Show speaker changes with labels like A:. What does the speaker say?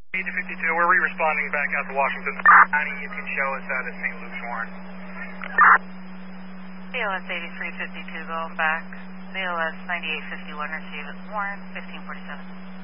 A: 8 to 52, we're re-responding back out to Washington. County, you can show us out of St. Luke's, Warren.
B: BLS 8352 going back. BLS 9851 receive it. Warren 1547.